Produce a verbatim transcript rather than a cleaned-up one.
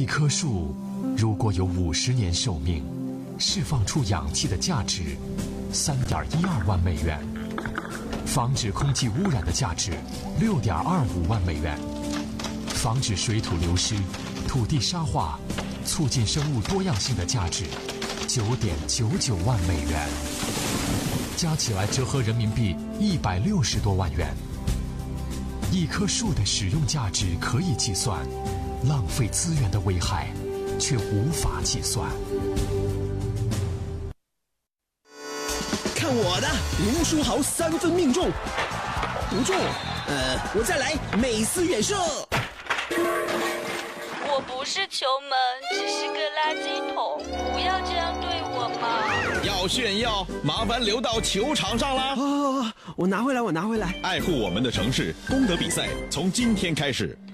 一棵树如果有五十年寿命，释放出氧气的价值三点一二万美元，防止空气污染的价值六点二五万美元，防止水土流失、土地沙化、促进生物多样性的价值九点九九万美元，加起来折合人民币一百六十多万元。一棵树的使用价值可以计算，浪费资源的危害却无法计算。 看我的林书豪三分命中，不中，呃，我再来美思远射。 我不是球门，只是个垃圾桶，不要这样对我嘛！ 要炫耀，麻烦留到球场上啦！ 哦，我拿回来，我拿回来。 爱护我们的城市，功德比赛从今天开始。